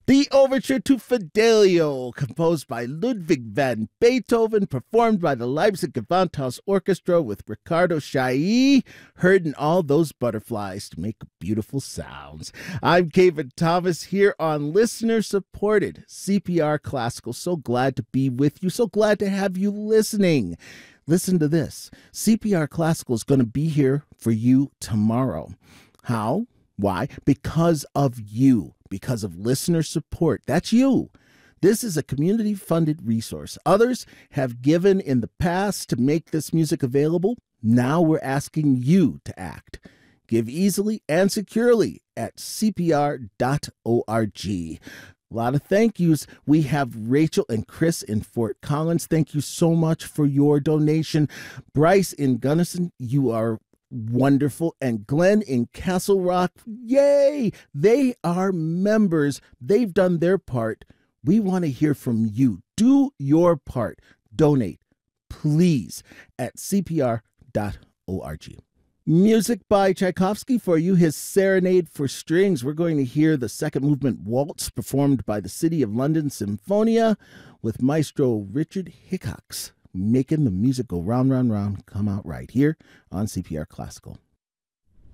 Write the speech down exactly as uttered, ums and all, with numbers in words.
The Overture to Fidelio, composed by Ludwig van Beethoven, performed by the Leipzig Gewandhaus Orchestra with Ricardo Chailly, heard in all those butterflies to make beautiful sounds. I'm Kevin Thomas here on listener-supported C P R Classical. So glad to be with you, so glad to have you listening. Listen to this. C P R Classical is going to be here for you tomorrow. How? Why? Because of you. Because of listener support. That's you. This is a community-funded resource. Others have given in the past to make this music available. Now we're asking you to act. Give easily and securely at c p r dot org. A lot of thank yous. We have Rachel and Chris in Fort Collins. Thank you so much for your donation. Bryce in Gunnison, you are wonderful. And Glenn in Castle Rock, yay! They are members. They've done their part. We want to hear from you. Do your part. Donate, please, at c p r dot org. Music by Tchaikovsky for you, his Serenade for Strings. We're going to hear the second movement waltz performed by the City of London Symphonia with Maestro Richard Hickox, making the music go round, round, round, come out right here on C P R Classical.